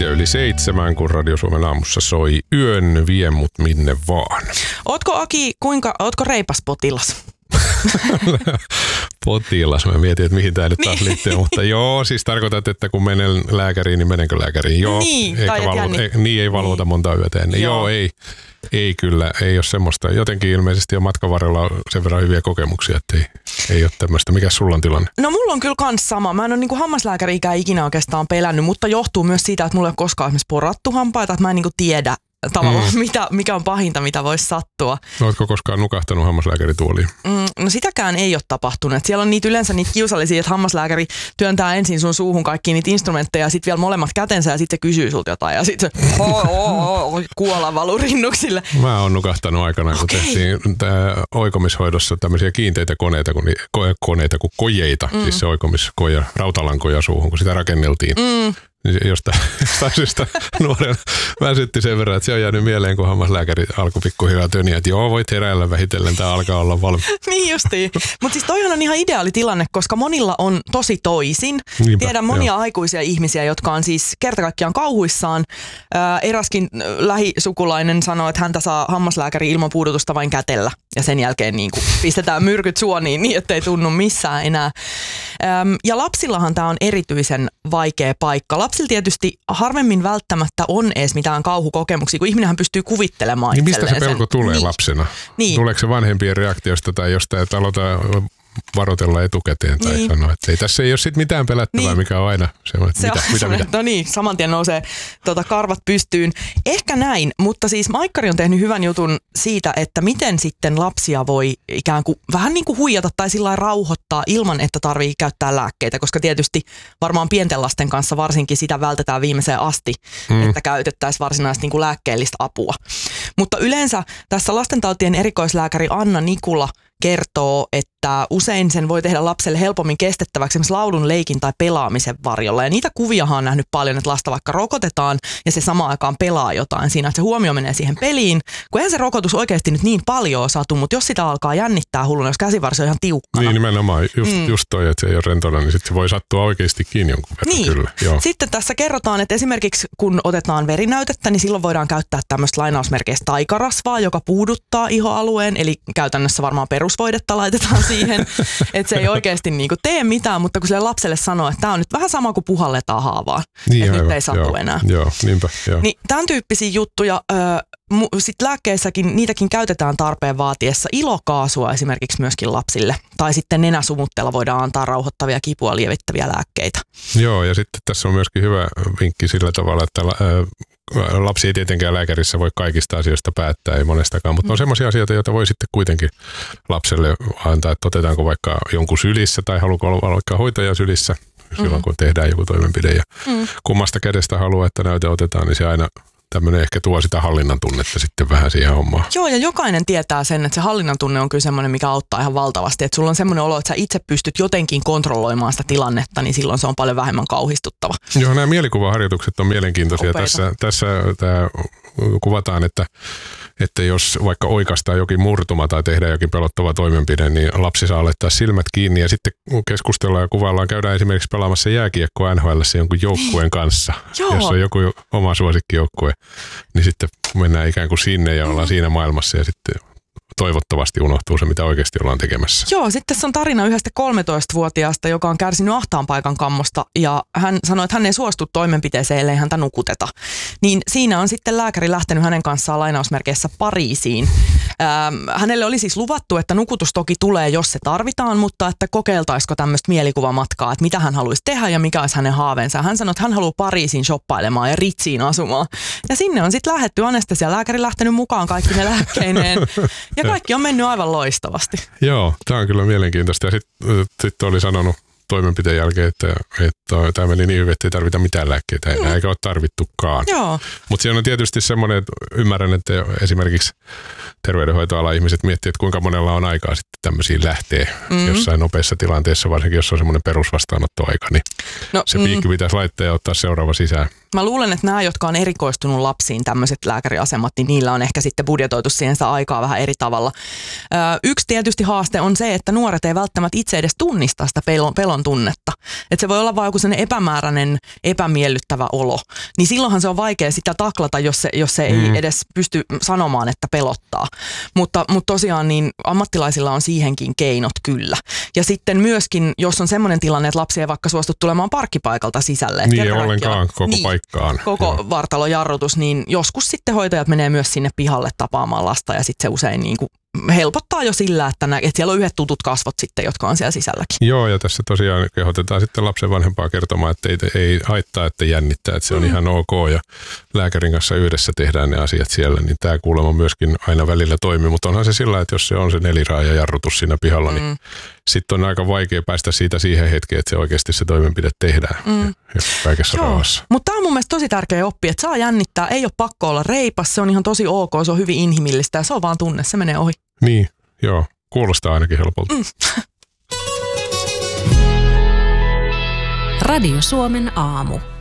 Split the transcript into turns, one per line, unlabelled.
yli 7, kun Radio Suomen aamussa soi Yön vie mut minne vaan.
Ootko Aki, ootko reipas potilas?
Potilas. Mä mietin, että mihin tää nyt taas liittyy, mutta joo, siis tarkoitat, että kun menen lääkäriin, niin menenkö lääkäriin? Joo,
niin,
ei valvota monta yötä ennen. Joo, ei kyllä, ei ole semmoista. Jotenkin ilmeisesti on matkan varrella sen verran hyviä kokemuksia, että ei ole tämmöistä. Mikä sulla on tilanne?
No mulla on kyllä kans sama. Mä en ole hammaslääkäri-ikään ikinä oikeastaan pelännyt, mutta johtuu myös siitä, että mulla ei ole koskaan esimerkiksi porattu hampaita, että mä en tiedä tavallaan, mikä on pahinta, mitä voisi sattua.
Oletko koskaan nukahtanut hammaslääkärituoliin?
No sitäkään ei ole tapahtunut. Siellä on yleensä niitä kiusallisia, että hammaslääkäri työntää ensin sun suuhun kaikki niitä instrumentteja ja sitten vielä molemmat kätensä ja sitten se kysyy sulta jotain ja sitten se kuola valuu rinnuksille.
Mä oon nukahtanut aikanaan, kun tehtiin oikomishoidossa tämmöisiä kiinteitä koneita, kuin kojeita, siis se oikomiskoja, rautalankoja suuhun, kun sitä rakenneltiin. Niin jostain syystä nuoren väsytti sen verran, että se on jäänyt mieleen, kun hammaslääkäri alkoi pikkuhiljaa töniä, että joo, voit heräillä vähitellen, tämä alkaa olla valmis. Niin
justiin. Mutta siis toihan on ihan ideaali tilanne, koska monilla on tosi toisin. Tiedän monia aikuisia ihmisiä, jotka on siis kertakaikkiaan kauhuissaan. Eräskin lähisukulainen sanoi, että häntä saa hammaslääkäri ilman puudutusta vain kätellä. Ja sen jälkeen pistetään myrkyt suoniin niin, ettei tunnu missään enää. Ja lapsillahan tämä on erityisen vaikea paikka. Lapsilla tietysti harvemmin välttämättä on edes mitään kauhukokemuksia, kun ihminenhän pystyy kuvittelemaan
niin mistä se pelko tulee lapsena? Niin. Tuleeko se vanhempien reaktiosta tai jostain, että aloita varotella etukäteen tai sanoa, että tässä ei ole sit mitään pelättävää, mikä on aina mitä.
No niin, saman tien nousee karvat pystyyn. Ehkä näin, mutta siis Maikkari on tehnyt hyvän jutun siitä, että miten sitten lapsia voi ikään kuin vähän niin kuin huijata tai sillä lailla rauhoittaa ilman, että tarvii käyttää lääkkeitä, koska tietysti varmaan pienten lasten kanssa varsinkin sitä vältetään viimeiseen asti, että käytettäisiin varsinaisesti niin kuin lääkkeellistä apua. Mutta yleensä tässä lastentautien erikoislääkäri Anna Nikula kertoo, että usein sen voi tehdä lapselle helpommin kestettäväksi esimerkiksi laulun, leikin tai pelaamisen varjolla. Ja niitä kuviahan on nähnyt paljon, että lasta vaikka rokotetaan ja se samaan aikaan pelaa jotain siinä, että se huomio menee siihen peliin. Kun eihän se rokotus oikeasti nyt niin paljon satu, mutta jos sitä alkaa jännittää hulluna, jos käsivarsi on ihan tiukkana.
Niin nimenomaan, just toi, että se ei ole rentona, niin sitten se voi sattua oikeastikin jonkun verran.
Niin.
Kyllä. Joo.
Sitten tässä kerrotaan, että esimerkiksi kun otetaan verinäytettä, niin silloin voidaan käyttää tämmöistä lainausmerkeistä taikarasvaa, joka puuduttaa ihoalueen, eli käytännössä varmaan perusvoidetta laitetaan siihen, että se ei oikeasti tee mitään, mutta kun sille lapselle sanoo, että tämä on nyt vähän sama kuin puhalletaan haavaan, niin että nyt ei satu enää.
Joo, niinpä. Joo.
Niin tämän tyyppisiä juttuja, sitten lääkkeissäkin niitäkin käytetään tarpeen vaatiessa. Ilokaasua esimerkiksi myöskin lapsille. Tai sitten nenäsumutteella voidaan antaa rauhoittavia kipua lievittäviä lääkkeitä.
Joo, ja sitten tässä on myöskin hyvä vinkki sillä tavalla, että lapsi ei tietenkään lääkärissä voi kaikista asioista päättää, ei monestakaan, mutta on semmoisia asioita, joita voi sitten kuitenkin lapselle antaa, että otetaanko vaikka jonkun sylissä tai haluaako olla vaikka hoitaja sylissä silloin, kun tehdään joku toimenpide. Ja kummasta kädestä haluaa, että näyte otetaan, niin se aina tämmöinen ehkä tuo sitä hallinnan tunnetta sitten vähän siihen hommaan.
Joo, ja jokainen tietää sen, että se hallinnan tunne on kyllä semmoinen, mikä auttaa ihan valtavasti. Että sulla on semmoinen olo, että sä itse pystyt jotenkin kontrolloimaan sitä tilannetta, niin silloin se on paljon vähemmän kauhistuttava.
Joo, nämä mielikuvaharjoitukset on mielenkiintoisia. Tässä tämä kuvataan, että jos vaikka oikaistaan jokin murtuma tai tehdään jokin pelottava toimenpide, niin lapsi saa laittaa silmät kiinni ja sitten kun keskustellaan ja kuvaillaan, käydään esimerkiksi pelaamassa jääkiekkoa NHL:ssä jonkun joukkueen kanssa, jos on joku oma suosikkijoukkue, niin sitten mennään ikään kuin sinne ja ollaan siinä maailmassa ja sitten toivottavasti unohtuu se, mitä oikeasti ollaan tekemässä.
Joo, sitten tässä on tarina yhdestä 13-vuotiaasta, joka on kärsinyt ahtaan paikan kammosta ja hän sanoi, että hän ei suostu toimenpiteeseen, ellei häntä nukuteta. Niin siinä on sitten lääkäri lähtenyt hänen kanssaan lainausmerkeissä Pariisiin. Hänelle oli siis luvattu, että nukutus toki tulee, jos se tarvitaan, mutta että kokeiltaisiko tämmöistä mielikuvamatkaa, että mitä hän haluaisi tehdä ja mikä olisi hänen haaveensa. Hän sanoi, että hän haluaa Pariisiin shoppailemaan ja Ritsiin asumaan. Ja sinne on sitten lähdetty anestesialääkäri lähtenyt mukaan kaikki ne lääkkeineen. Ja kaikki on mennyt aivan loistavasti.
Joo, tämä on kyllä mielenkiintoista. Ja sitten oli sanonut toimenpiteen jälkeen, että tämä meni niin hyvin, että ei tarvita mitään lääkkeitä enää, eikä ole tarvittukaan. Mutta siinä on tietysti semmoinen, että ymmärrän, että esimerkiksi terveydenhoitoalan ihmiset miettii, että kuinka monella on aikaa sitten tämmöisiin lähtee jossain nopeassa tilanteessa, varsinkin jos on semmoinen perusvastaanottoaika, niin se piikki pitäisi laittaa ja ottaa seuraava sisään.
Mä luulen, että nämä, jotka on erikoistunut lapsiin, tämmöiset lääkäriasemat, niin niillä on ehkä sitten budjetoitu siihen sitä aikaa vähän eri tavalla. Yksi tietysti haaste on se, että nuoret ei välttämättä itse edes tunnista sitä pelon tunnetta. Että se voi olla vain joku kuin sellainen epämääräinen, epämiellyttävä olo, niin silloinhan se on vaikea sitä taklata, jos se ei edes pysty sanomaan, että pelottaa. Mutta tosiaan niin ammattilaisilla on siihenkin keinot kyllä. Ja sitten myöskin, jos on semmoinen tilanne, että lapsi ei vaikka suostu tulemaan parkkipaikalta sisälle.
Niin ei ollenkaan koko paikkaan.
Koko vartalojarrutus, niin joskus sitten hoitajat menee myös sinne pihalle tapaamaan lasta ja sitten se usein niin kuin helpottaa jo sillä, että siellä on yhdet tutut kasvot sitten, jotka on siellä sisälläkin.
Joo, ja tässä tosiaan kehotetaan sitten lapsen vanhempaa kertomaan, että ei haittaa, että jännittää, että se on ihan ok ja lääkärin kanssa yhdessä tehdään ne asiat siellä, niin tämä kuulemma myöskin aina välillä toimii, mutta onhan se sillä, että jos se on se neliraajajarrutus siinä pihalla, niin sitten on aika vaikea päästä siitä siihen hetkeen, että se oikeasti se toimenpide tehdään ja kaikessa rauhassa.
Mutta tämä on mun mielestä tosi tärkeä oppi, että saa jännittää, ei ole pakko olla reipas, se on ihan tosi ok, se on hyvin inhimillistä ja se on vaan tunne, se menee ohi.
Niin, joo. Kuulostaa ainakin helpolta.
Radio Suomen aamu.